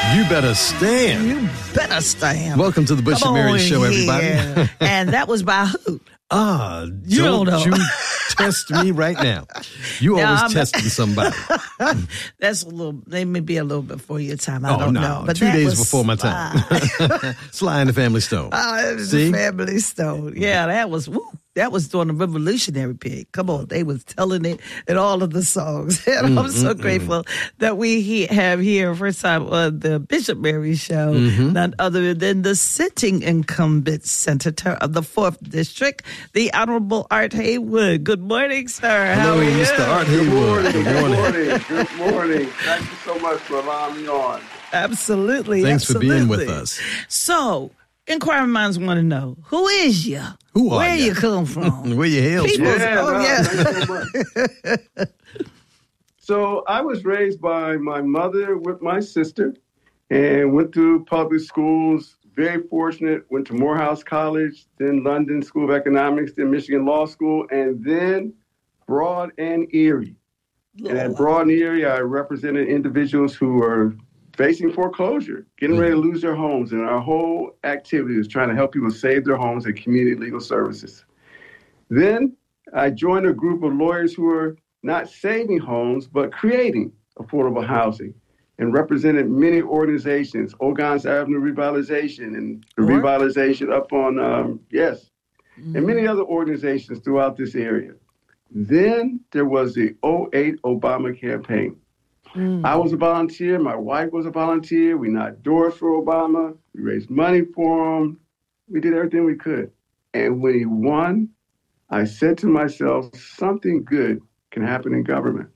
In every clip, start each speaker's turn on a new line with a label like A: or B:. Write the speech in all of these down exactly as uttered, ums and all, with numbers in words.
A: You better stand.
B: You better stand.
A: Welcome to the Bush
B: Come
A: and Mary
B: on
A: Show, everybody.
B: here. And that was by who?
A: Ah,
B: You
A: don't,
B: don't know.
A: you test me right now. You
B: Now,
A: always
B: I'm-
A: testing somebody.
B: That's a little, they may be a little before your time. I
A: Oh,
B: don't
A: no.
B: know. But
A: Two
B: that
A: days
B: was
A: before my time.
B: fine.
A: Sly and the Family Stone.
B: Oh, it was
A: See?
B: a family stone. Yeah, that was, woo, that was during the revolutionary period. Come on, they was telling it in all of the songs. And I'm so grateful that we he, have here, first time on the Bishop Mary Show,
A: Mm-hmm.
B: none other than the sitting incumbent senator of the fourth District, the Honorable Art Haywood. Good morning, sir. How
A: Hello,
B: are you?
A: Mister Art
C: Good
A: Haywood.
C: morning.
A: Good
C: Good
A: morning.
C: morning. Good morning. Thank you so much for allowing me on.
B: Absolutely.
A: Thanks for being with
B: absolutely.
A: us.
B: So, inquiring minds want to know, who is you?
A: Who are
B: Where
A: ya?
B: you come from?
A: Where you hail
B: People-
A: from?
C: Yeah,
B: oh,
C: no,
B: yeah.
C: thanks so much. So I was raised by my mother with my sister and went through public schools. Very fortunate. Went to Morehouse College, then London School of Economics, then Michigan Law School, and then Broad and Erie. And at Broad and Erie, I represented individuals who were facing foreclosure, getting ready to lose their homes. And our whole activity was trying to help people save their homes and community legal services. Then I joined a group of lawyers who were not saving homes, but creating affordable housing, and represented many organizations, Ogons Avenue Revitalization and the
B: Work.
C: revitalization up on, um, yes, and many other organizations throughout this area. Then there was the oh eight Obama campaign. I was a volunteer. My wife was a volunteer. We knocked doors for Obama. We raised money for him. We did everything we could. And when he won, I said to myself, something good can happen in government.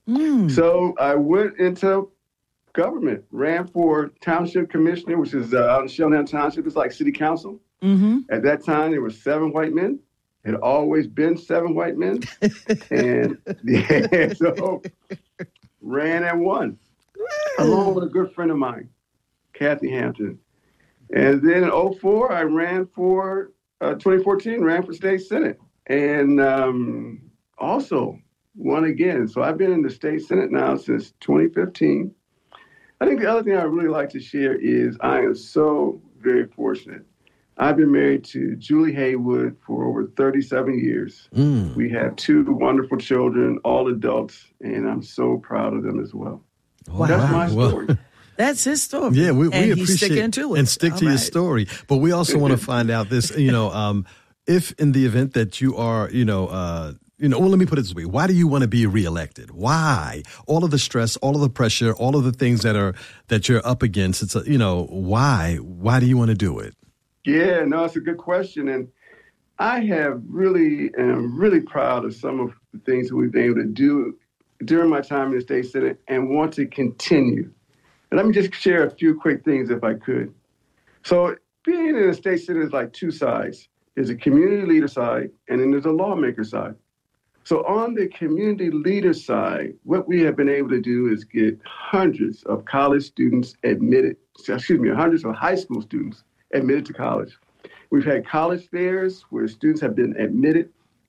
C: So I went into government, ran for township commissioner, which is uh, out in Shellingham Township. It's like city council.
B: Mm-hmm.
C: At that time, there were seven white men. It had always been seven white men. And yeah, so ran and won, along with a good friend of mine, Kathy Hampton. And then in oh four, I ran for, uh, twenty fourteen, ran for state senate. And um, also won again. So I've been in the state senate now since twenty fifteen. I think the other thing I really like to share is I am so very fortunate. I've been married to Julie Haywood for over thirty-seven years.
A: Mm.
C: We have two wonderful children, all adults, and I'm so proud of them as well.
B: Wow.
C: That's my
A: Well,
C: story.
B: That's his story.
A: Yeah, we,
B: and
A: we
B: he's
A: appreciate
B: sticking to it.
A: and stick
B: All
A: to your
B: right.
A: story. But we also want to find out this, you know, um, if in the event that you are, you know, uh, you know, well, let me put it this way. Why do you want to be reelected? Why? All of the stress, all of the pressure, all of the things that are that you're up against. It's, a, you know, why? Why do you want to do it?
C: Yeah, no, it's a good question. And I have really, am really proud of some of the things that we've been able to do during my time in the state senate and want to continue. And let me just share a few quick things if I could. So being in the state senate is like two sides. There's a community leader side, and then there's a lawmaker side. So on the community leader side, what we have been able to do is get hundreds of college students admitted, excuse me, hundreds of high school students admitted to college. We've had college fairs where students have been admitted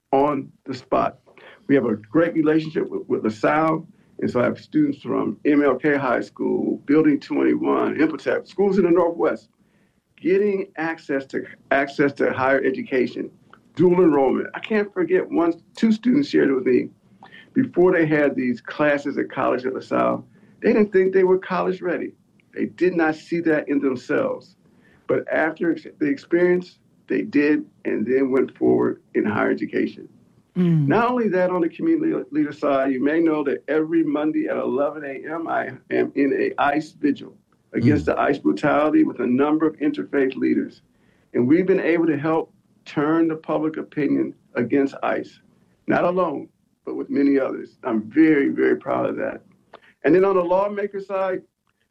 C: on the spot. We have a great relationship with, with LaSalle, and so I have students from M L K High School, Building twenty-one, Impotep, schools in the Northwest, getting access to access to higher education, dual enrollment. I can't forget one, two students shared it with me before they had these classes at college at LaSalle. They didn't think they were college ready. They did not see that in themselves. But after the experience, they did, and then went forward in higher education. Mm. Not only that, on the community leader side, you may know that every Monday at eleven a.m., I am in a ICE vigil against mm. the ICE brutality with a number of interfaith leaders. And we've been able to help turn the public opinion against ICE. Not alone, but with many others. I'm very, very proud of that. And then on the lawmaker side,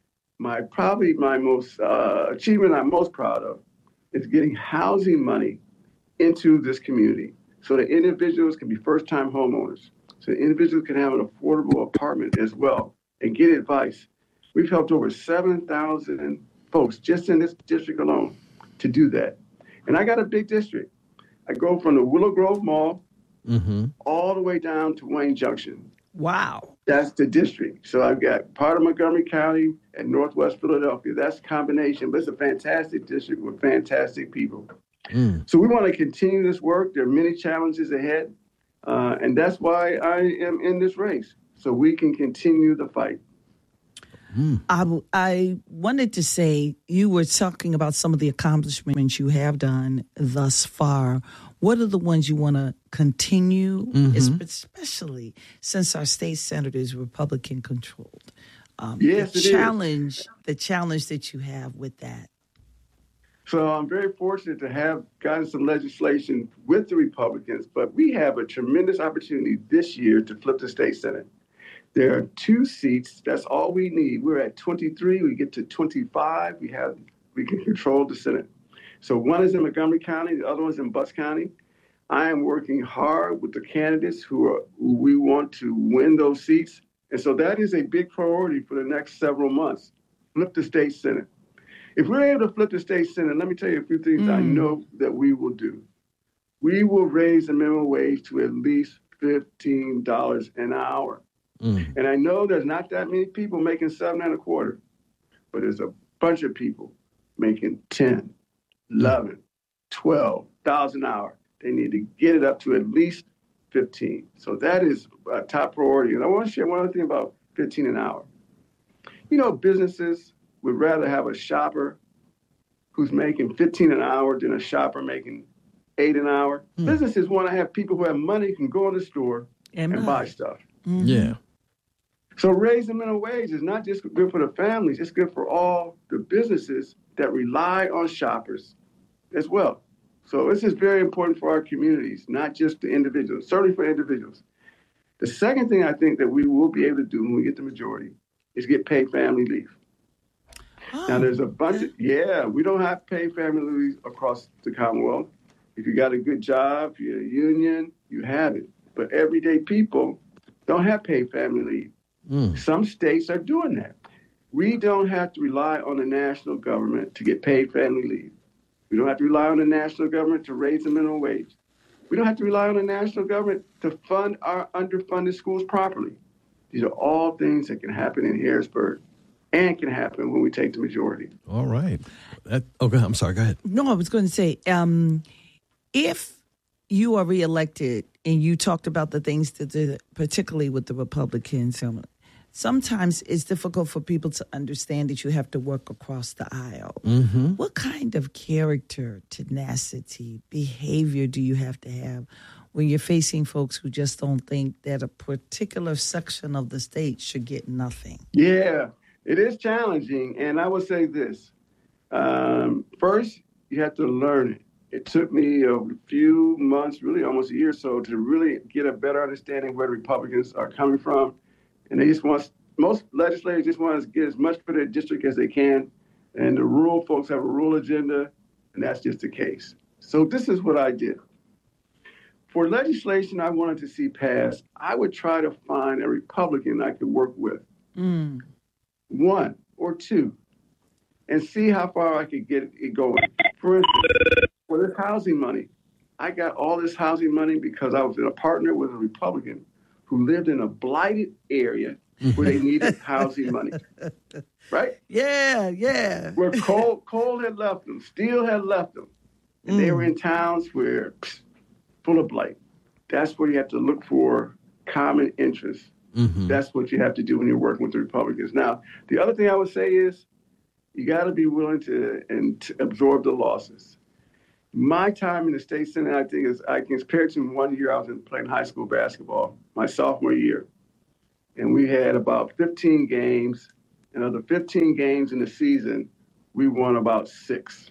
C: my probably my most uh, achievement I'm most proud of is getting housing money into this community so that individuals can be first-time homeowners, so that individuals can have an affordable apartment as well and get advice. We've helped over seven thousand folks just in this district alone to do that. And I got a big district. I go from the Willow Grove Mall mm-hmm. all the way down to Wayne Junction.
B: Wow.
C: That's the district. So I've got part of Montgomery County and Northwest Philadelphia. That's a combination, but it's a fantastic district with fantastic people. Mm. So we want to continue this work. There are many challenges ahead, uh, and that's why I am in this race, so we can continue the fight.
B: Mm. I, w- I wanted to say, you were talking about some of the accomplishments you have done thus far. What are the ones you want to continue, mm-hmm. especially since our state senator is Republican controlled? Um,
C: yes,
B: the
C: it
B: challenge,
C: is.
B: The challenge that you have with that.
C: So I'm very fortunate to have gotten some legislation with the Republicans, but we have a tremendous opportunity this year to flip the state Senate. There are two seats. That's all we need. We're at twenty-three. We get to twenty-five. We have we can control the Senate. So one is in Montgomery County. The other one's in Bucks County. I am working hard with the candidates who are who we want to win those seats. And so that is a big priority for the next several months. Flip the state Senate. If we're able to flip the state Senate, let me tell you a few things mm. I know that we will do. We will raise the minimum wage to at least fifteen dollars an hour. Mm. And I know there's not that many people making seven and a quarter, but there's a bunch of people making ten, eleven, twelve dollars an hour. They need to get it up to at least fifteen. So that is a top priority. And I want to share one other thing about fifteen an hour. You know, businesses would rather have a shopper who's making fifteen an hour than a shopper making eight an hour. Mm. Businesses want to have people who have money who can go in the store and, and buy stuff.
A: Mm-hmm. Yeah.
C: So raising minimum wage is not just good for the families, it's good for all the businesses that rely on shoppers as well. So this is very important for our communities, not just the individuals, certainly for individuals. The second thing I think that we will be able to do when we get the majority is get paid family leave. Oh, now, there's a bunch of, yeah, we don't have paid family leave across the Commonwealth. If you got a good job, if you're a union, you have it. But everyday people don't have paid family leave. Mm. Some states are doing that. We don't have to rely on the national government to get paid family leave. We don't have to rely on the national government to raise the minimum wage. We don't have to rely on the national government to fund our underfunded schools properly. These are all things that can happen in Harrisburg and can happen when we take the majority.
A: All right. That, oh, go ahead. I'm sorry. Go ahead.
B: No, I was going to say, um, if you are reelected and you talked about the things that, the, particularly with the Republicans, um, sometimes it's difficult for people to understand that you have to work across the aisle. Mm-hmm. What kind of character, tenacity, behavior do you have to have when you're facing folks who just don't think that a particular section of the state should get nothing?
C: Yeah, it is challenging. And I would say this. Um, first, you have to learn it. It took me a few months, really almost a year or so, to really get a better understanding of where the Republicans are coming from. And they just want, most legislators just want to get as much for their district as they can. And the rural folks have a rural agenda, and that's just the case. So this is what I did. For legislation I wanted to see passed, I would try to find a Republican I could work with. Mm. One or two, and see how far I could get it going. For instance, for this housing money, I got all this housing money because I was in a partner with a Republican who lived in a blighted area where they needed housing money. Right?
B: Yeah, yeah.
C: Where coal, coal had left them, steel had left them. And mm. they were in towns where psh, full of blight. That's where you have to look for common interests. Mm-hmm. That's what you have to do when you're working with the Republicans. Now, the other thing I would say is you got to be willing to, and to absorb the losses. My time in the state Senate, I think, is I can compare it to one year I was in playing high school basketball, my sophomore year. And we had about fifteen games. And of the fifteen games in the season, we won about six.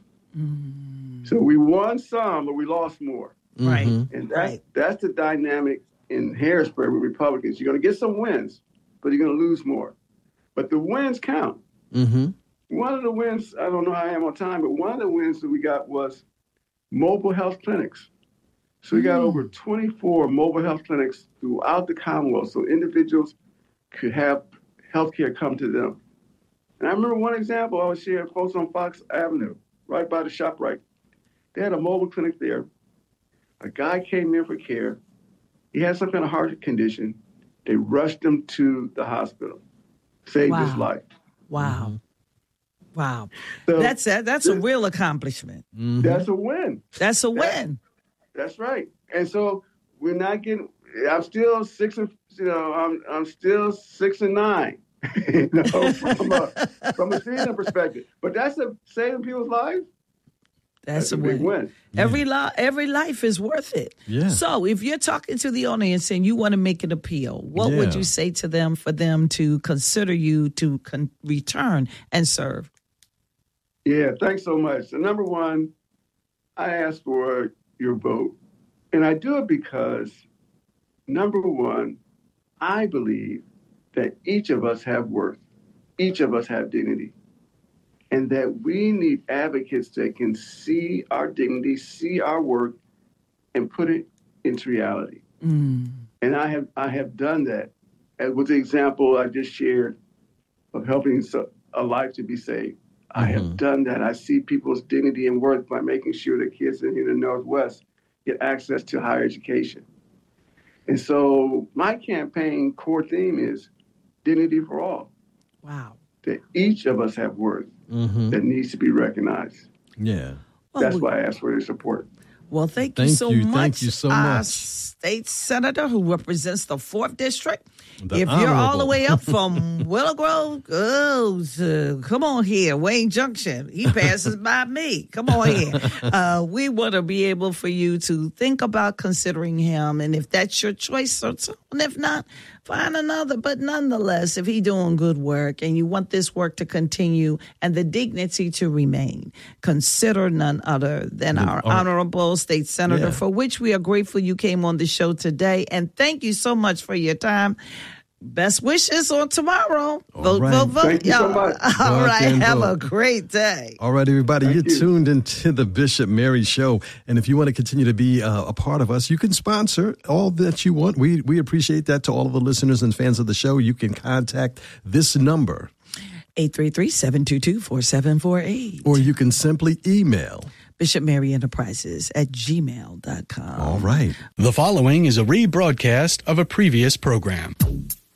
C: Mm. So we won some, but we lost more.
B: Right.
C: And that's,
B: right.
C: that's the dynamic in Harrisburg with Republicans. You're going to get some wins, but you're going to lose more. But the wins count. Mm-hmm. One of the wins, I don't know how I am on time, but one of the wins that we got was mobile health clinics. So we got mm. over twenty-four mobile health clinics throughout the Commonwealth so individuals could have health care come to them. And I remember one example I was sharing, folks on Fox Avenue, right by the ShopRite. They had a mobile clinic there. A guy came in for care. He had some kind of heart condition. They rushed him to the hospital, saved
B: Wow.
C: his life.
B: Wow.
A: Mm-hmm.
B: Wow.
C: So
B: That's a, that's a
C: this-
B: real accomplishment.
A: Mhm.
C: That's a win.
B: That's a
C: That-
B: win.
C: That's right. And so we're not getting. I'm still six and you know I'm I'm still six and nine. you know, from a from a season perspective. But that's a saving people's lives.
B: That's,
C: That's a
B: a
C: big
B: win.
C: win.
B: Every li- every life is worth it.
A: Yeah.
B: So if you're talking to the audience and you want to make an appeal, what would
A: Yeah.
B: you say to them for them to consider you to con- return and serve?
C: Yeah, thanks so much. So number one, I ask for your vote. And I do it because, number one, I believe that each of us have worth. Each of us have dignity. And that we need advocates that can see our dignity, see our work, and put it into reality.
B: Mm.
C: And I have I have done that. And with the example I just shared of helping so- a life to be saved. I have
A: Mhm.
C: done that. I see people's dignity and worth by making sure that kids in the Northwest get access to higher education. And so my campaign core theme is dignity for all,
B: Wow.
C: that each of us have worth
A: Mhm.
C: that needs to be recognized.
A: Yeah.
B: Well,
C: That's
B: we-
C: why I ask for your support.
B: Well, thank, you
A: Thank
B: so
A: you.
B: much.
A: Thank you so
B: our
A: much.
B: state senator who represents the fourth district.
A: The
B: if you're all the
A: Honorable.
B: way up from Willow Grove, oh, to, come on here, Wayne Junction. He passes by me. Come on here. Uh, we want to be able for you to think about considering him, and if that's your choice, or so, and if not, find another. But nonetheless, if he's doing good work and you want this work to continue and the dignity to remain, consider none other than
A: The-
B: our
A: our-
B: honorable state senator,
A: Yeah.
B: for which we are grateful you came on the show today. And thank you so much for your time. Best wishes on tomorrow.
A: All
B: vote,
A: right.
B: vote, vote,
C: Thank you so
B: y'all.
C: much.
B: All
A: Go out
B: right.
A: there and
B: Have a
A: vote.
B: great day.
A: All right, everybody,
C: Thank
A: you're
C: you.
A: tuned into the Bishop Mary Show. And if you want to continue to be uh, a part of us, you can sponsor all that you want. We, we appreciate that. To all of the listeners and fans of the show, you can contact this number,
B: eight three three, seven two two, four seven four eight.
A: or you can simply email.
B: Bishop Mary Enterprises at gmail dot com.
A: All right.
D: The following is a rebroadcast of a previous program.